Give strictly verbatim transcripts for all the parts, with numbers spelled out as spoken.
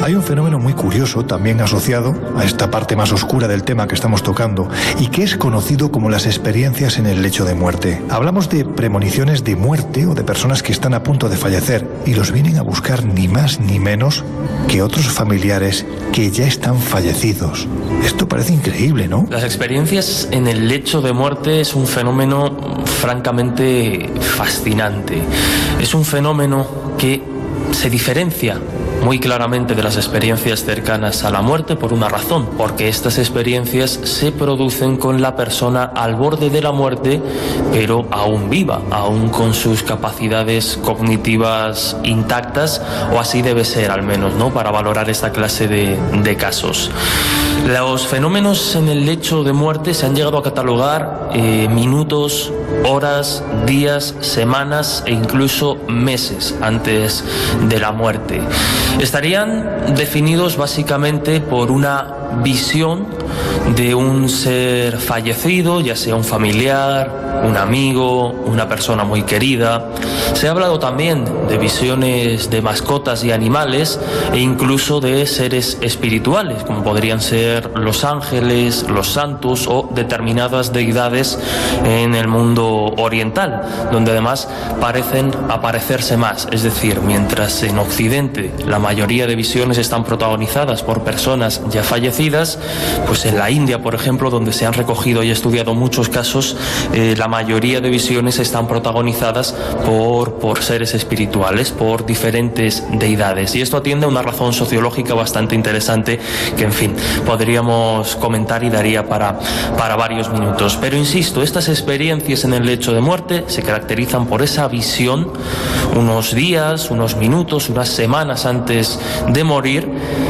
Hay un fenómeno muy curioso también asociado a esta parte más oscura del tema que estamos tocando y que es conocido como las experiencias en el lecho de muerte. Hablamos de premoniciones de muerte o de personas que están a punto de fallecer y los vienen a buscar ni más ni menos que otros familiares que ya están fallecidos. Esto parece increíble, ¿no? Las experiencias en el lecho de muerte es un fenómeno francamente fascinante. Es un fenómeno que se diferencia muy claramente de las experiencias cercanas a la muerte por una razón, porque estas experiencias se producen con la persona al borde de la muerte, pero aún viva, aún con sus capacidades cognitivas intactas, o así debe ser al menos, ¿no?, para valorar esta clase de, de casos. Los fenómenos en el lecho de muerte se han llegado a catalogar eh, minutos, horas, días, semanas e incluso meses antes de la muerte. Estarían definidos básicamente por una visión de un ser fallecido, ya sea un familiar, un amigo, una persona muy querida. Se ha hablado también de visiones de mascotas y animales e incluso de seres espirituales, como podrían ser los ángeles, los santos o determinadas deidades en el mundo oriental, donde además parecen aparecerse más. Es decir, mientras en Occidente la mayoría de visiones están protagonizadas por personas ya fallecidas, pues en la India, por ejemplo, donde se han recogido y estudiado muchos casos, eh, la mayoría de visiones están protagonizadas por, por seres espirituales, por diferentes deidades. Y esto atiende a una razón sociológica bastante interesante que, en fin, podríamos comentar y daría para, para varios minutos. Pero insisto, estas experiencias en el lecho de muerte se caracterizan por esa visión unos días, unos minutos, unas semanas antes de morir,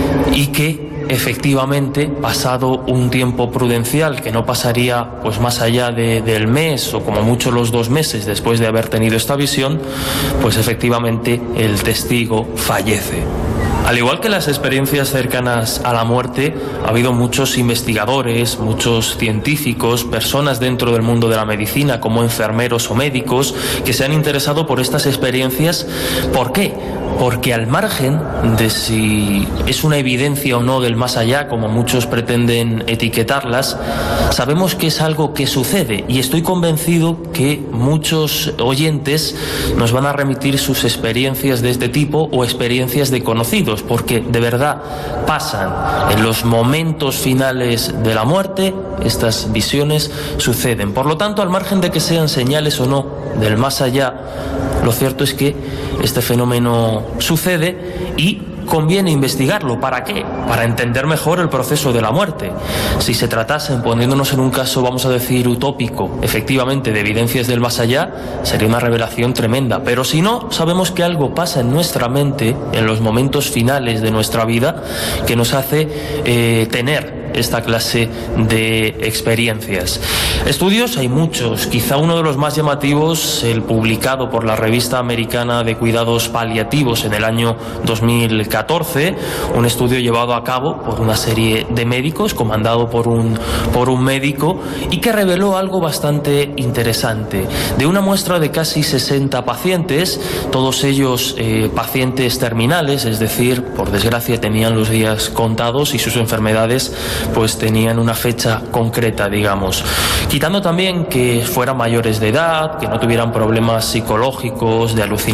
y que efectivamente, pasado un tiempo prudencial que no pasaría pues más allá de, del mes o como mucho los dos meses después de haber tenido esta visión, pues efectivamente el testigo fallece. Al igual que las experiencias cercanas a la muerte, ha habido muchos investigadores, muchos científicos, personas dentro del mundo de la medicina como enfermeros o médicos que se han interesado por estas experiencias. ¿Por qué? Porque al margen de si es una evidencia o no del más allá, como muchos pretenden etiquetarlas, sabemos que es algo que sucede, y estoy convencido que muchos oyentes nos van a remitir sus experiencias de este tipo o experiencias de conocidos, porque de verdad pasan. En los momentos finales de la muerte, estas visiones suceden. Por lo tanto, al margen de que sean señales o no del más allá, lo cierto es que este fenómeno sucede y conviene investigarlo. ¿Para qué? Para entender mejor el proceso de la muerte. Si se tratase, poniéndonos en un caso, vamos a decir, utópico, efectivamente, de evidencias del más allá, sería una revelación tremenda. Pero si no, sabemos que algo pasa en nuestra mente, en los momentos finales de nuestra vida, que nos hace eh, tener esta clase de experiencias. Estudios hay muchos, quizá uno de los más llamativos, el publicado por la revista americana de cuidados paliativos en el año dos mil catorce, un estudio llevado a cabo por una serie de médicos, comandado por un, por un médico, y que reveló algo bastante interesante. De una muestra de casi sesenta pacientes, todos ellos eh, pacientes terminales, es decir, por desgracia tenían los días contados y sus enfermedades pues tenían una fecha concreta, digamos. Quitando también que fueran mayores de edad, que no tuvieran problemas psicológicos, de alucinación,